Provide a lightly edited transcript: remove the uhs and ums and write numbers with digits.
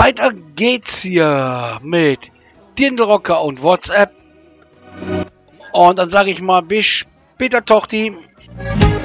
Weiter geht's hier mit Dirndl-Rocker und WhatsApp. Und dann sage ich mal, bis später, Tochti.